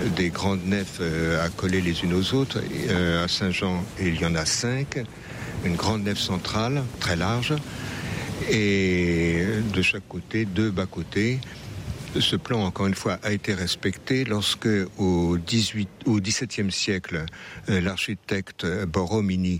des grandes nefs accolées les unes aux autres. À Saint-Jean, il y en a 5. Une grande nef centrale, très large. Et de chaque côté, 2 bas-côtés. Ce plan, encore une fois, a été respecté lorsque, au XVIIe siècle, l'architecte Borromini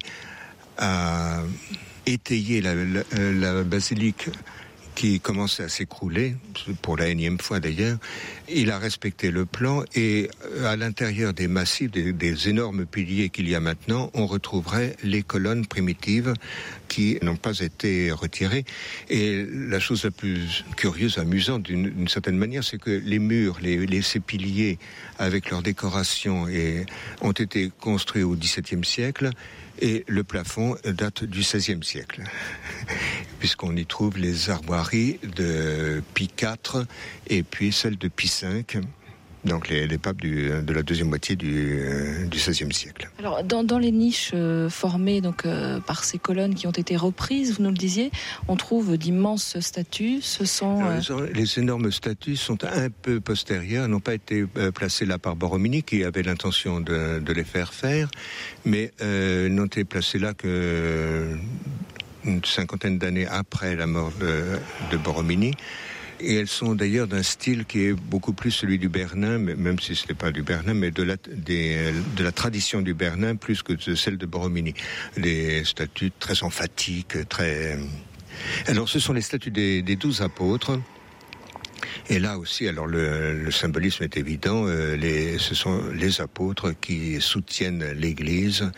a étayé la basilique qui commençait à s'écrouler, pour la énième fois d'ailleurs. Il a respecté le plan et à l'intérieur des massifs, des énormes piliers qu'il y a maintenant, on retrouverait les colonnes primitives qui n'ont pas été retirées. Et la chose la plus curieuse, amusante d'une certaine manière, c'est que les murs, ces piliers avec leur décoration ont été construits au XVIIe siècle. Et le plafond date du XVIe siècle, puisqu'on y trouve les armoiries de Pie IV et puis celles de Pie V, donc les papes de la deuxième moitié du XVIe siècle. Alors, dans les niches formées par ces colonnes qui ont été reprises, vous nous le disiez, on trouve d'immenses statues. Ce sont les énormes statues sont un peu postérieures, n'ont pas été placées là par Borromini, qui avait l'intention de les faire, mais n'ont été placées là que une 50aine d'années après la mort de Borromini. Et elles sont d'ailleurs d'un style qui est beaucoup plus celui du Bernin, même si ce n'est pas du Bernin, mais de la tradition du Bernin plus que de celle de Borromini. Des statues très emphatiques, très... Alors ce sont les statues des 12 apôtres. Et là aussi, alors le symbolisme est évident, ce sont les apôtres qui soutiennent l'Église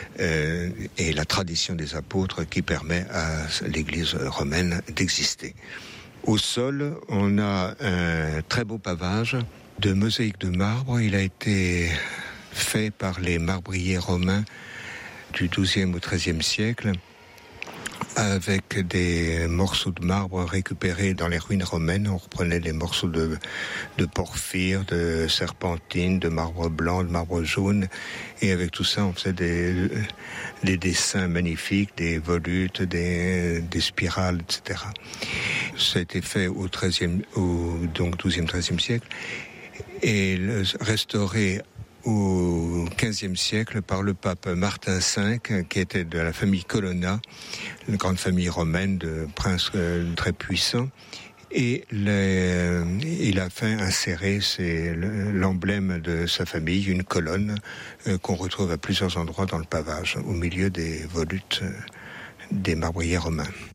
et la tradition des apôtres qui permet à l'Église romaine d'exister. Au sol, on a un très beau pavage de mosaïques de marbre. Il a été fait par les marbriers romains du XIIe au XIIIe siècle, avec des morceaux de marbre récupérés dans les ruines romaines. On reprenait les morceaux de porphyre, de serpentine, de marbre blanc, de marbre jaune, et avec tout ça, on faisait des dessins magnifiques, des volutes, des spirales, etc. Ça a été fait au XIIe, donc XIIe, XIIIe siècle, et restauré au XVe siècle par le pape Martin V, qui était de la famille Colonna, une grande famille romaine de princes très puissants. Et il a fait insérer l'emblème de sa famille, une colonne qu'on retrouve à plusieurs endroits dans le pavage, au milieu des volutes des marbriers romains.